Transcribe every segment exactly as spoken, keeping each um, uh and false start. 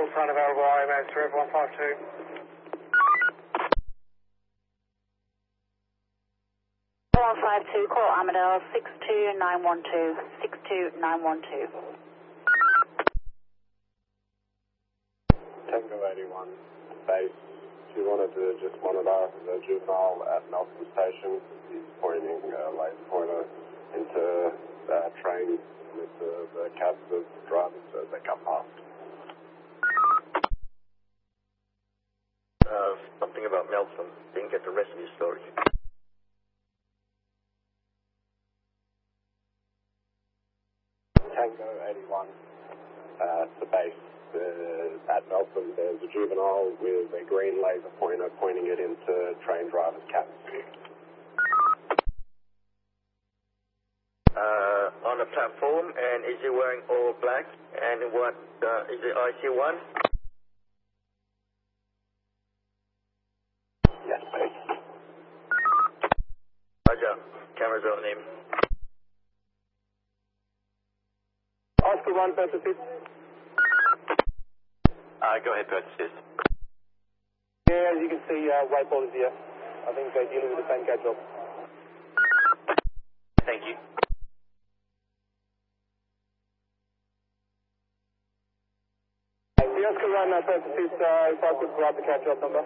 also unavailable I M S Rev one five two. one five two, call Armadale six two nine one two, six two nine one two. Tango eighty-one, base. She wanted to just monitor the juvenile at Nelson Station. He's pointing a laser pointer into the train with the, the cabs of drivers as they come past. Uh, something about Nelson. Didn't get the rest of your story. Tango eighty-one, uh, the base. Uh, at Nelson, there's a juvenile with a green laser pointer pointing it into train driver's cabin. Uh, on the platform, and is he wearing all black? And what, uh, is it I C one? Yes, please. Roger. Cameras on him. Oscar one, first assist. Uh, go ahead, first assist. Yeah, as you can see, uh, Wakeboard is here. I think they're dealing with the same cat job. Thank you. The Oscar one, uh, first assist, uh, if I could grab the cat job number.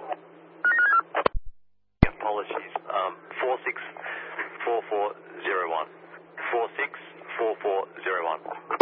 Apologies. Um, four six four four zero one. four six four four zero one.